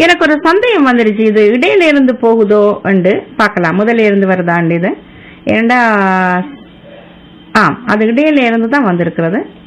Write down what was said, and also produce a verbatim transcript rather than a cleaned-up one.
எனக்கு ஒரு சந்தேகம் வந்துருச்சு, இது இடையில இருந்து போகுதோ என்று பார்க்கலாம். முதல்ல இருந்து வருதாண்டு இது ஏண்டா? ஆ, அது இடையில இருந்து தான் வந்திருக்கிறது.